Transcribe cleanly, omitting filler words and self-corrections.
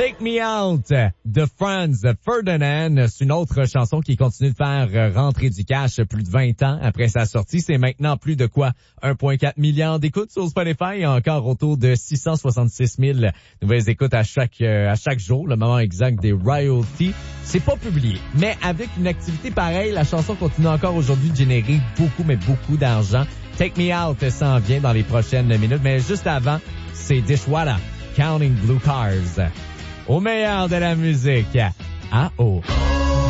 Take Me Out de Franz Ferdinand. C'est une autre chanson qui continue de faire rentrer du cash plus de 20 ans après sa sortie. C'est maintenant plus de 1,4 milliard d'écoutes sur Spotify et encore autour de 666 000 nouvelles écoutes à chaque jour. Le moment exact des royalties, c'est pas publié. Mais avec une activité pareille, la chanson continue encore aujourd'hui de générer beaucoup d'argent. Take Me Out s'en vient dans les prochaines minutes. Mais juste avant, c'est Dishwalla, Counting Blue Cars. Au meilleur de la musique, AO.